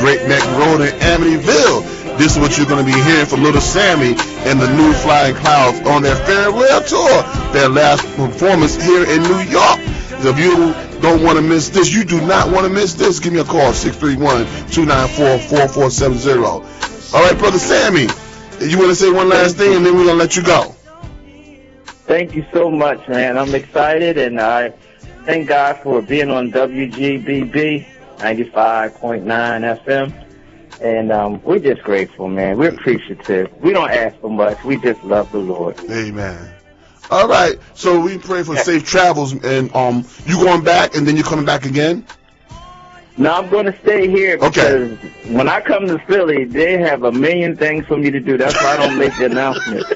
Great Neck Road in Amityville. This is what you're going to be hearing from Little Sammy and the New Flying Clouds on their farewell tour, their last performance here in New York. So if you don't want to miss this, you do not want to miss this, give me a call, 631-294-4470. All right, Brother Sammy, you want to say one last thing, and then we're going to let you go. Thank you so much, man. I'm excited, and I thank God for being on WGBB 95.9 FM. And we're just grateful, man. We're appreciative. We don't ask for much. We just love the Lord. Amen. All right. So we pray for safe travels. And you going back, and then you're coming back again? No, I'm going to stay here because when I come to Philly, they have a million things for me to do. That's why I don't make the announcement.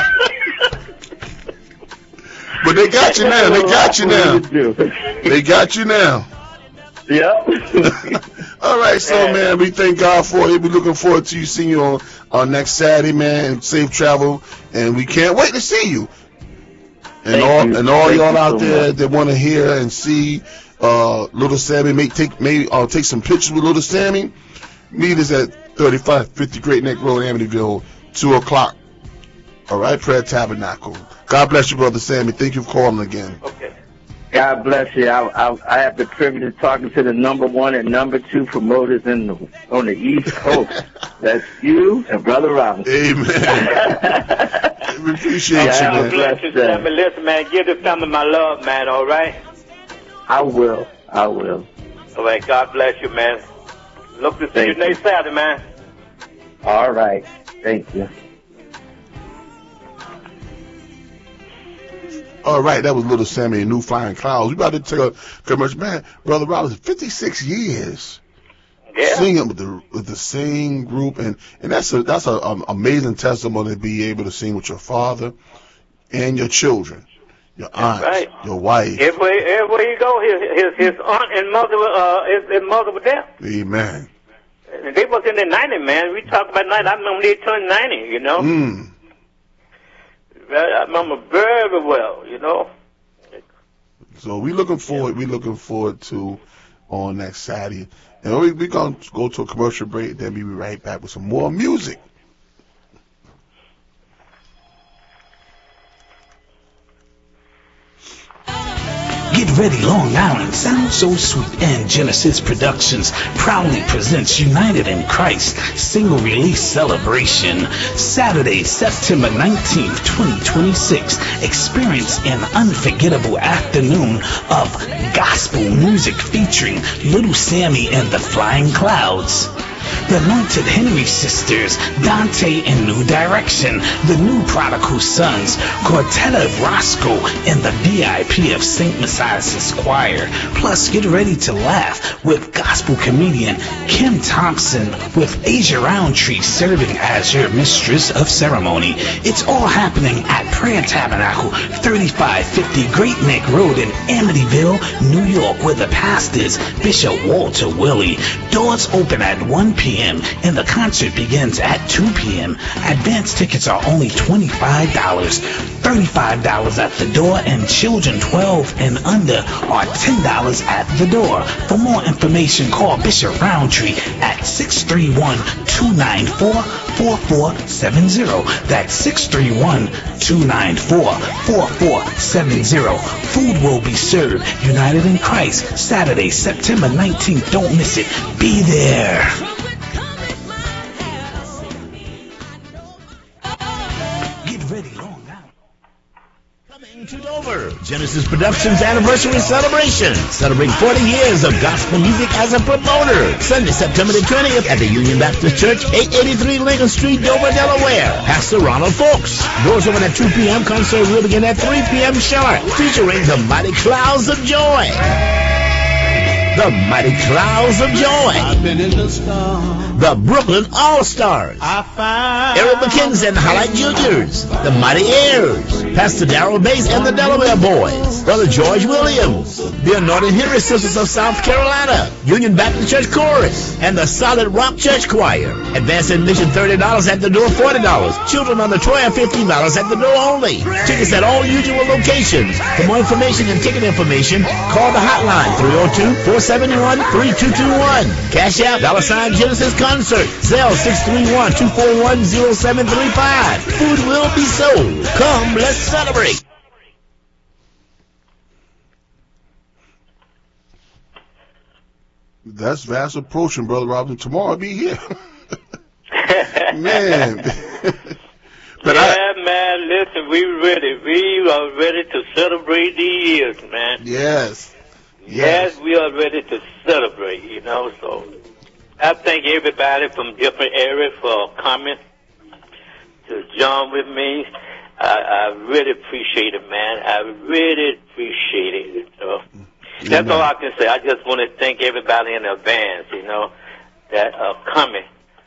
But they got you now. They got you now. They got you now. Yep. All right, so man, we thank God for it. We're looking forward to you seeing you on next Saturday, man. Safe travel, and we can't wait to see you. And all y'all out there that want to hear and see Little Sammy, take some pictures with Little Sammy. Meet us at 3550 Great Neck Road, Amityville, 2:00. All right, Prayer Tabernacle. God bless you, Brother Sammy. Thank you for calling again. Okay. God bless you. I have the privilege of talking to the number 1 and number 2 promoters on the East Coast. That's you and Brother Robinson. Amen. We appreciate you, man. God bless you, Sammy. Listen, man, give the family my love, man, all right? I will. All right, God bless you, man. Look to see you next Saturday, man. All right. Thank you. All right, that was Little Sammy and New Flying Clouds. We about to take a commercial. Man, Brother Robinson, 56 years singing with the same group, and that's an amazing testimony to be able to sing with your father and your children, your aunt, your wife. Everywhere you go, his aunt and mother, his mother were there. Amen. And they was in the 90s, man. We talked about 90. I remember they turned 90, you know. I remember very well, you know. So we're looking forward to on next Saturday. And we're going to go to a commercial break, then we'll be right back with some more music. Get ready, Long Island Sounds So Sweet and Genesis Productions proudly presents United in Christ single release celebration. Saturday, September 19th, 2026. Experience an unforgettable afternoon of gospel music featuring Little Sammy and the Flying Clouds, the Anointed Henry Sisters, Dante and New Direction, the New Prodigal Sons, Quartet of Roscoe, and the VIP of St. Messiah's Choir. Plus, get ready to laugh with gospel comedian Kim Thompson with Asia Roundtree serving as your mistress of ceremony. It's all happening at Prayer Tabernacle, 3550 Great Neck Road in Amityville, New York, where the pastor's Bishop Walter Willie. Doors open at 1 p.m. and the concert begins at 2 p.m. Advance tickets are only $25, $35 at the door, and children 12 and under are $10 at the door. For more information, call Bishop Roundtree at 631-294-4470. That's 631-294-4470. Food will be served. United in Christ, Saturday, September 19th. Don't miss it. Be there. To Dover, Genesis Productions Anniversary Celebration. Celebrate 40 years of gospel music as a promoter. Sunday, September the 20th at the Union Baptist Church, 883 Lincoln Street, Dover, Delaware. Pastor Ronald Folks. Doors open at 2 p.m. Concert will begin at 3 p.m. sharp. Featuring the Mighty Clouds of Joy. The Mighty Clouds of Joy. I've been in the storm. The Brooklyn All-Stars. Eric McKinson and Highlight Juniors. The Mighty Airs. Pastor Darrell Bass and the Delaware Boys. Brother George Williams. The Anointed Henry Sisters of South Carolina. Union Baptist Church Chorus. And the Solid Rock Church Choir. Advanced admission $30 at the door, $40. Children under 12, $15 at the door only. Tickets at all usual locations. For more information and ticket information, call the hotline 302-4 771-3221. Cash App, $ Genesis Concert. Zelle 631-241-0735. Food will be sold. Come, let's celebrate. That's fast approaching, Brother Robinson. Tomorrow I'll be here. Man. Man, listen, we ready. We are ready to celebrate these years, man. Yes. Yes, we are ready to celebrate, so I thank everybody from different areas for coming to join with me. I really appreciate it, man. I really appreciate it. So that's all I can say. I just want to thank everybody in advance, that are coming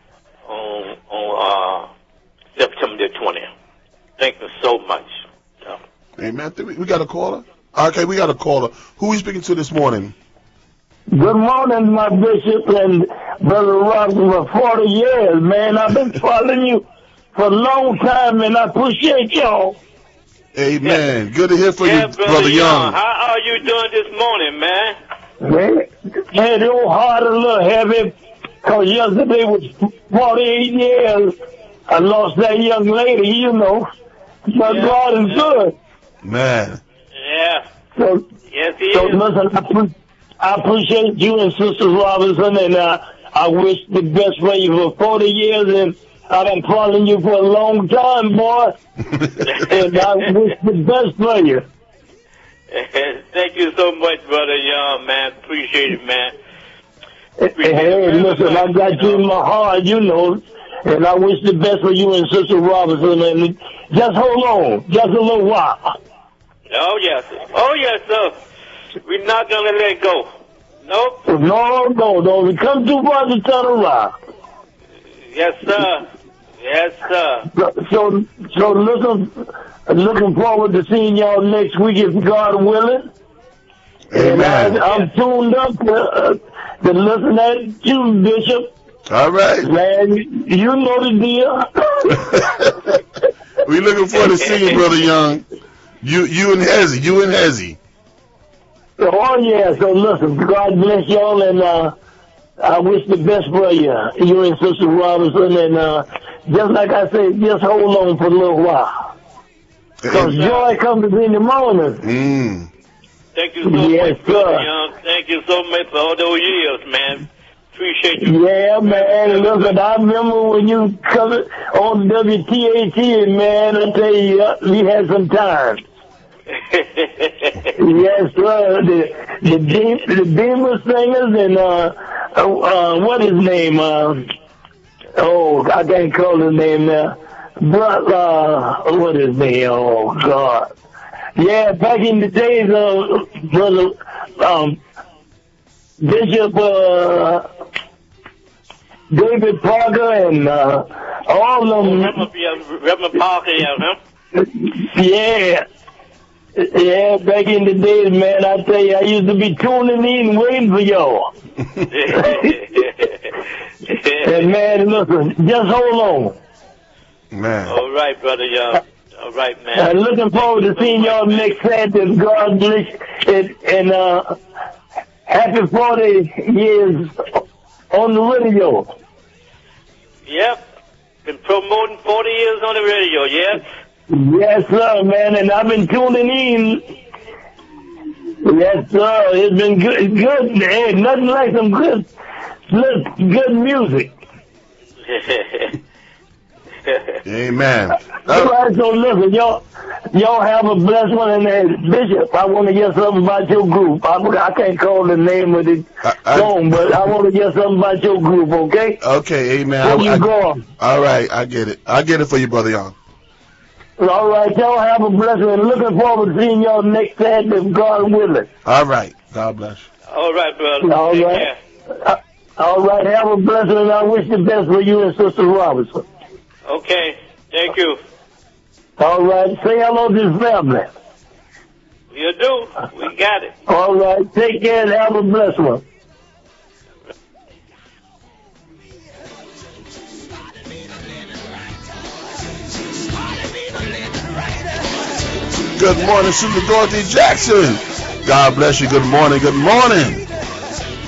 on September the 20th. Thank you so much. Amen. We got a caller? Okay, we got a caller. Who are we speaking to this morning? Good morning, my bishop and Brother Robinson. For 40 years, man, I've been following you for a long time, and I appreciate y'all. Amen. Yeah. Good to hear from you, Brother Young. How are you doing this morning, man? Man, it was hard, a little heavy, because yesterday was 48 years. I lost that young lady, But God is good. Man. Yeah. So, yes, he is. Listen, I appreciate you and Sister Robinson, and I wish the best for you for 40 years, and I've been following you for a long time, boy. And I wish the best for you. Thank you so much, Brother Young, man. Appreciate it, man. Hey, listen, I got you in my heart, and I wish the best for you and Sister Robinson, and just hold on, just a little while. Oh, yes, sir. We're not going to let go. Nope. No, don't come too far to turn around. Yes, sir. So looking forward to seeing y'all next week if God willing. Amen. And I'm tuned up to listen at you, Bishop. All right. Man, you know the deal. We're looking forward to seeing you, Brother Young. You and Hezzy. Oh, yeah. So listen, God bless y'all, and I wish the best for you and Sister Robinson. And just like I said, just hold on for a little while. Because joy comes in the morning. Thank you so much, Brother Young. Thank you so much for all those years, man. Appreciate you. Yeah, man. Listen, I remember when you come on WTAT, man, I tell you, we had some time. Yes, sir. The Beamer singers and what is his name? I can't call his name now. But what is his name? Oh God. Yeah, back in the days, brother Bishop David Parker and all of them. Reverend Parker, Yeah. Yeah, back in the days, man, I tell you, I used to be tuning in waiting for y'all. And man, listen, just hold on. Man. All right, Brother Young. All right, man. I'm looking forward to seeing y'all next Saturday. God bless and happy 40 years on the radio. Yep. Been promoting 40 years on the radio, yes? Yes, sir, man, and I've been tuning in. Yes, sir, it's been good. Hey, nothing like some good music. Amen. All right, so listen, y'all have a blessed one. And Bishop, I want to hear something about your group. I can't call the name of the song, but I want to hear something about your group, okay? Okay, amen. Where you going? All right, I get it. I get it for you, Brother Young. All right, y'all have a blessing, and looking forward to seeing y'all next Saturday if God willing. All right. God bless you. All right, brother. All right. All right, have a blessing, and I wish the best for you and Sister Robinson. Okay, thank you. All right, say hello to the family. You do. We got it. All right, take care and have a blessed one. Good morning, Sister Dorothy Jackson. God bless you. Good morning. Good morning.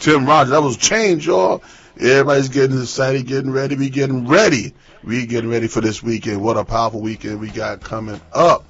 Tim Rogers. That was change, y'all. Everybody's getting excited, getting ready. We getting ready for this weekend. What a powerful weekend we got coming up.